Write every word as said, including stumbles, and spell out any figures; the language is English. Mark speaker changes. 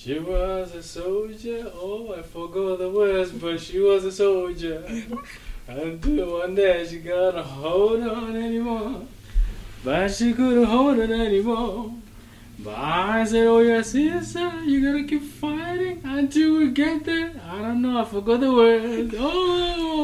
Speaker 1: She was a soldier, oh, I forgot the words, but she was a soldier. Until one day she got a hold on anymore, but she couldn't hold it anymore. But I said, oh yeah, sister, you gotta keep fighting until we get there. I don't know, I forgot the words. Oh.